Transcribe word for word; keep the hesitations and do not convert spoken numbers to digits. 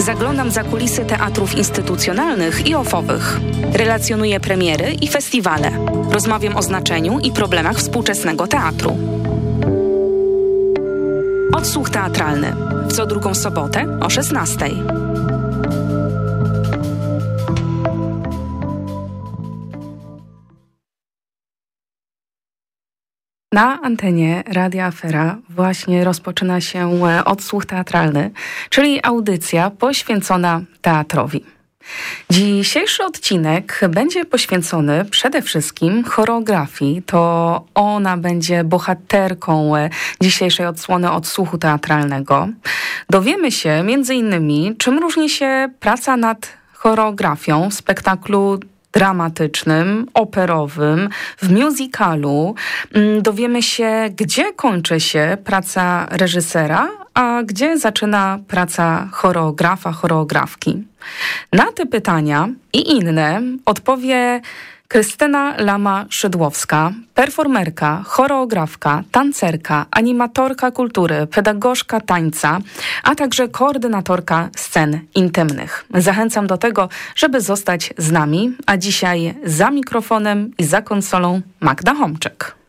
Zaglądam za kulisy teatrów instytucjonalnych i ofowych. Relacjonuję premiery i festiwale. Rozmawiam o znaczeniu i problemach współczesnego teatru. Odsłuch teatralny. W co drugą sobotę o szesnastej. Na antenie Radia Afera właśnie rozpoczyna się odsłuch teatralny, czyli audycja poświęcona teatrowi. Dzisiejszy odcinek będzie poświęcony przede wszystkim choreografii. To ona będzie bohaterką dzisiejszej odsłony odsłuchu teatralnego. Dowiemy się między innymi, czym różni się praca nad choreografią w spektaklu dramatycznym, operowym, w musicalu. Dowiemy się, gdzie kończy się praca reżysera, a gdzie zaczyna praca choreografa, choreografki. Na te pytania i inne odpowie Krystyna Lama-Szydłowska, performerka, choreografka, tancerka, animatorka kultury, pedagogzka tańca, a także koordynatorka scen intymnych. Zachęcam do tego, żeby zostać z nami, a dzisiaj za mikrofonem i za konsolą Magda Homczyk.